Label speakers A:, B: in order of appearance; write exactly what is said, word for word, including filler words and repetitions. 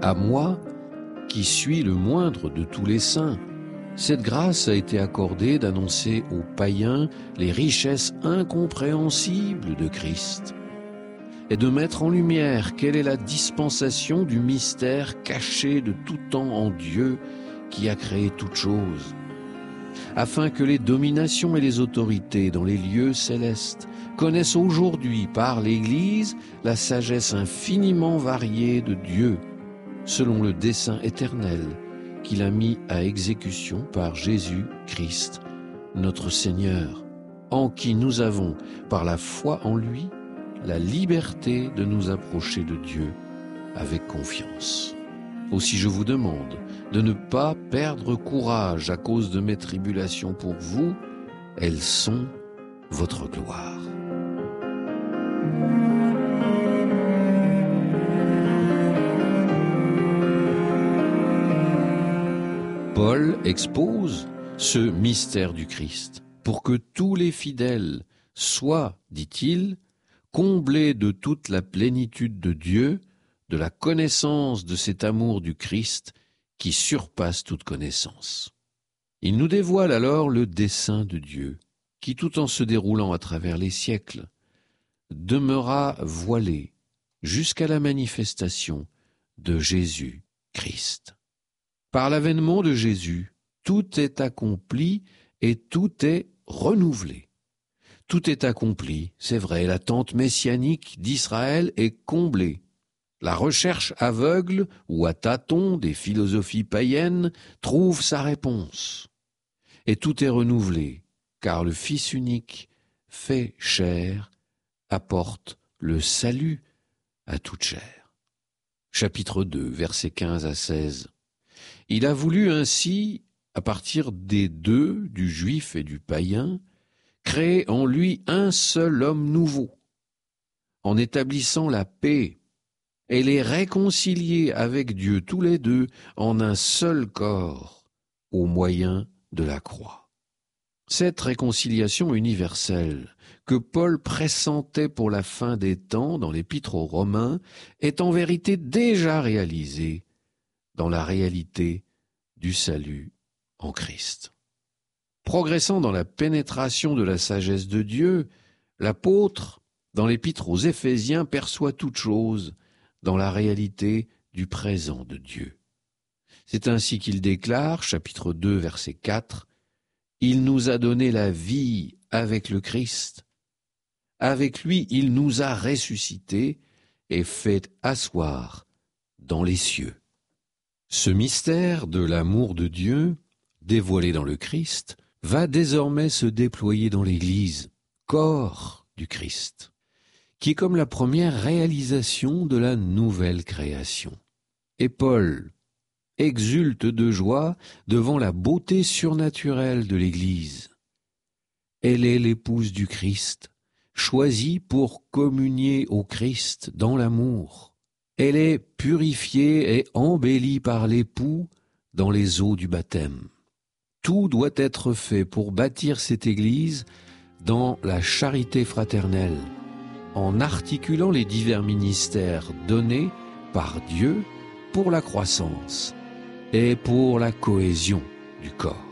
A: À moi, qui suis le moindre de tous les saints, cette grâce a été accordée d'annoncer aux païens les richesses incompréhensibles de Christ et de mettre en lumière quelle est la dispensation du mystère caché de tout temps en Dieu qui a créé toutes choses, afin que les dominations et les autorités dans les lieux célestes connaissent aujourd'hui par l'Église la sagesse infiniment variée de Dieu, selon le dessein éternel qu'il a mis à exécution par Jésus-Christ, notre Seigneur, en qui nous avons, par la foi en lui, la liberté de nous approcher de Dieu avec confiance. Aussi je vous demande de ne pas perdre courage à cause de mes tribulations pour vous, elles sont votre gloire. Paul expose ce mystère du Christ pour que tous les fidèles soient, dit-il, comblés de toute la plénitude de Dieu, de la connaissance de cet amour du Christ qui surpasse toute connaissance. Il nous dévoile alors le dessein de Dieu, qui tout en se déroulant à travers les siècles, demeura voilé jusqu'à la manifestation de Jésus-Christ. Par l'avènement de Jésus, tout est accompli et tout est renouvelé. Tout est accompli, c'est vrai, l'attente messianique d'Israël est comblée. La recherche aveugle ou à tâtons des philosophies païennes trouve sa réponse. Et tout est renouvelé, car le Fils unique, fait chair, apporte le salut à toute chair. Chapitre deux, versets quinze à seize. Il a voulu ainsi, à partir des deux, du juif et du païen, créer en lui un seul homme nouveau, en établissant la paix, et les réconcilier avec Dieu tous les deux en un seul corps, au moyen de la croix. Cette réconciliation universelle que Paul pressentait pour la fin des temps dans l'Épître aux Romains est en vérité déjà réalisée dans la réalité du salut en Christ. Progressant dans la pénétration de la sagesse de Dieu, l'apôtre, dans l'Épître aux Éphésiens, perçoit toute chose dans la réalité du présent de Dieu. C'est ainsi qu'il déclare, chapitre deux, verset quatre, « Il nous a donné la vie avec le Christ. Avec lui, il nous a ressuscités et fait asseoir dans les cieux. » Ce mystère de l'amour de Dieu, dévoilé dans le Christ, va désormais se déployer dans l'Église, corps du Christ, qui est comme la première réalisation de la nouvelle création. Et Paul exulte de joie devant la beauté surnaturelle de l'Église. Elle est l'épouse du Christ, choisie pour communier au Christ dans l'amour. Elle est purifiée et embellie par l'époux dans les eaux du baptême. Tout doit être fait pour bâtir cette Église dans la charité fraternelle, en articulant les divers ministères donnés par Dieu pour la croissance et pour la cohésion du corps.